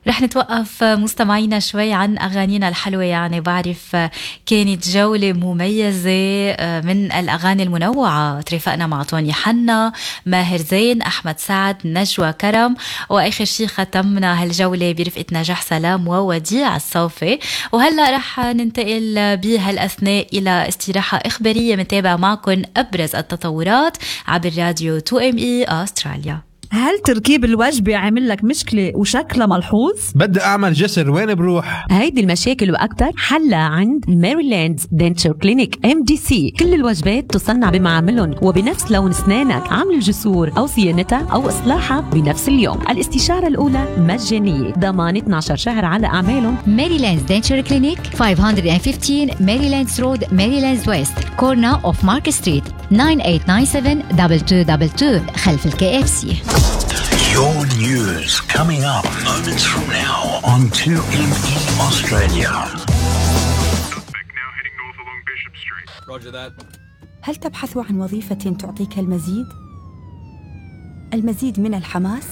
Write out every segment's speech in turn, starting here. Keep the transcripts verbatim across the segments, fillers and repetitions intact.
رح نتوقف مستمعينا شوي عن أغانينا الحلوة. يعني بعرف كانت جولة مميزة من الأغاني المنوعة، ترافقنا مع طوني حنا، ماهر زين، أحمد سعد، نجوى كرم، وآخر شي ختمنا هالجولة برفقة نجاح سلام ووديع الصوفي. وهلأ رح ننتقل بهالأثناء إلى استراحة إخبارية متابع معكم أبرز التطورات عبر راديو تو إم إي أستراليا. هل تركيب الوجبة عامل لك مشكلة وشكلها ملحوظ؟ بدي أعمل جسر، وين بروح؟ هيدي المشاكل وأكتر حلها عند ميريلاند دنتشر كلينيك إم دي سي. كل الوجبات تصنع بمعاملهم وبنفس لون أسنانك، عمل الجسور أو صيانتها أو إصلاحها بنفس اليوم. الاستشارة الأولى مجانية، ضمان اثنا عشر شهر على أعمالهم. ميريلاند دنتشر كلينيك خمسمية وخمستاشر ميريلاندز رود، ميريلاندز ويست، كورنا أوف مارك ستريت، تسعة ثمانية ثمانية سبعة اثنين اثنين اثنين اثنين خلف الكي اف سي. Your news coming up moments from now on two M E Australia. Now heading north along Bishop Street. Roger that. هل تبحث عن وظيفة تعطيك المزيد؟ المزيد من الحماس؟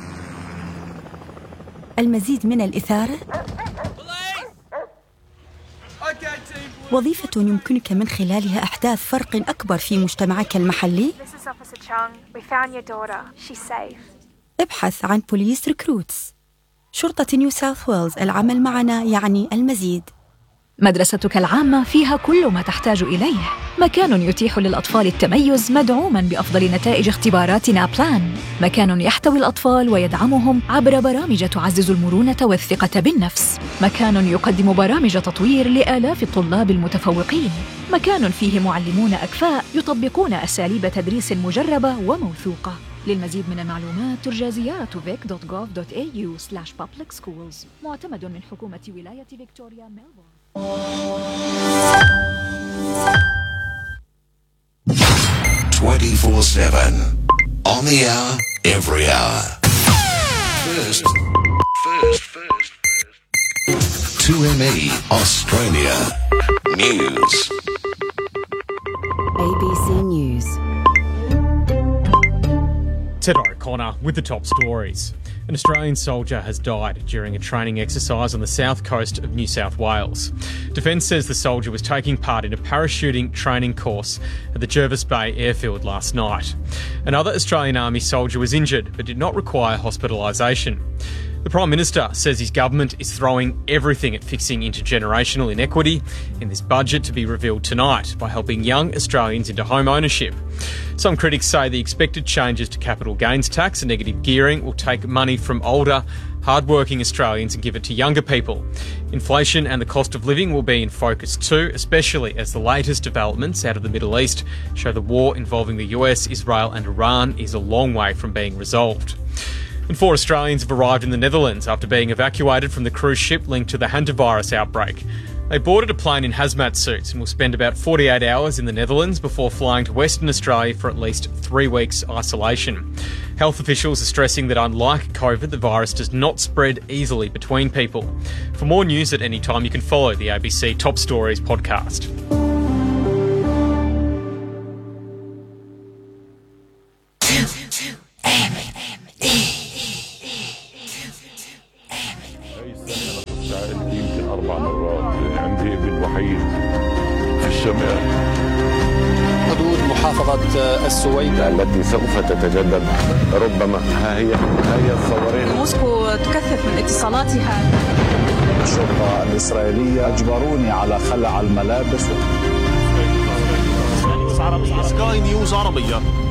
المزيد من الإثارة؟ وظيفة يمكنك من خلالها إحداث فرق أكبر في مجتمعك المحلي؟ Missus Officer Chung, we found your daughter. She's safe. ابحث عن بوليس ريكروتس. شرطة نيو ساوث ويلز، العمل معنا يعني المزيد. مدرستك العامة فيها كل ما تحتاج إليه، مكان يتيح للأطفال التميز مدعوماً بأفضل نتائج اختباراتنا بلان، مكان يحتوي الأطفال ويدعمهم عبر برامج تعزز المرونة والثقة بالنفس، مكان يقدم برامج تطوير لآلاف الطلاب المتفوقين، مكان فيه معلمون أكفاء يطبقون أساليب تدريس مجربة وموثوقة. للمزيد من المعلومات ترجى زيارة فيك دوت جوف دوت إيه يو سلاش بابليك سكولز، معتمد من حكومة ولاية فيكتوريا ميلبورن. twenty-four seven on the hour, every hour. First, first, first, first. two M E Australia News. A B C News. Ted O'Connor with the top stories. An Australian soldier has died during a training exercise on the south coast of New South Wales. Defence says the soldier was taking part in a parachuting training course at the Jervis Bay airfield last night. Another Australian Army soldier was injured but did not require hospitalisation. The Prime Minister says his government is throwing everything at fixing intergenerational inequity in this budget to be revealed tonight by helping young Australians into home ownership. Some critics say the expected changes to capital gains tax and negative gearing will take money from older, hard-working Australians and give it to younger people. Inflation and the cost of living will be in focus too, especially as the latest developments out of the Middle East show the war involving the U S, Israel and Iran is a long way from being resolved. And four Australians have arrived in the Netherlands after being evacuated from the cruise ship linked to the hantavirus outbreak. They boarded a plane in hazmat suits and will spend about forty-eight hours in the Netherlands before flying to Western Australia for at least three weeks isolation. Health officials are stressing that unlike COVID, the virus does not spread easily between people. For more news at any time, you can follow the A B C Top Stories podcast. أربع مرات عندي ابن وحيد في الشمال. حدود محافظة السويد التي سوف تتجدد ربما. ها هي ها هي الصورين. موسكو تكثف من اتصالاتها. الشرطة الإسرائيلية أجبروني على خلع الملابس. سكاي نيوز عربية.